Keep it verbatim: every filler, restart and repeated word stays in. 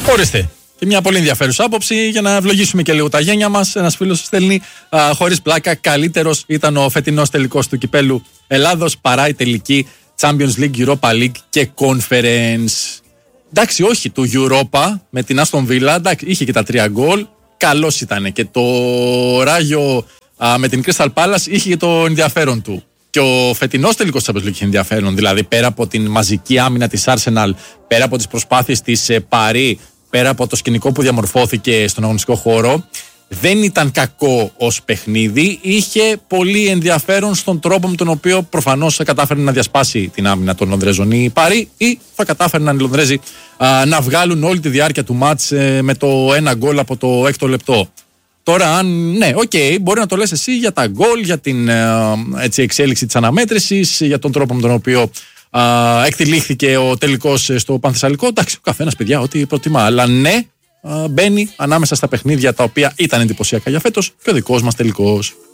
Ορίστε. Και μια πολύ ενδιαφέρουσα άποψη για να ευλογήσουμε και λίγο τα γένια μας. Ένας φίλος στέλνει χωρίς πλάκα. Καλύτερος ήταν ο φετινός τελικός του κυπέλου Ελλάδος παρά η τελική Champions League, Europa League και Conference. Εντάξει, όχι, του Europa με την Aston Villa, εντάξει, είχε και τα τρία γκολ. Καλός ήταν. Και το Ράγιο α, με την Crystal Palace είχε και το ενδιαφέρον του. Και ο φετινός τελικός Champions League είχε ενδιαφέρον. Δηλαδή, πέρα από την μαζική άμυνα της Arsenal, πέρα από τις προσπάθειες της Παρί, πέρα από το σκηνικό που διαμορφώθηκε στον αγωνιστικό χώρο, δεν ήταν κακό ως παιχνίδι. Είχε πολύ ενδιαφέρον στον τρόπο με τον οποίο προφανώς θα κατάφερε να διασπάσει την άμυνα των Λονδρέζων οι Παρί, ή θα κατάφεραν οι Λονδρέζοι α, να βγάλουν όλη τη διάρκεια του μάτς ε, με το ένα γκολ από το έκτο λεπτό. Τώρα, αν ναι, οκ, okay, μπορεί να το λες εσύ για τα γκολ, για την ε, έτσι, εξέλιξη της αναμέτρησης, για τον τρόπο με τον οποίο ε, εκτελήχθηκε ο τελικός στο Πανθεσσαλικό. Εντάξει, ο καθένας, παιδιά, ό,τι προτιμά. Αλλά ναι, ε, μπαίνει ανάμεσα στα παιχνίδια τα οποία ήταν εντυπωσιακά για φέτος και ο δικός μας τελικός.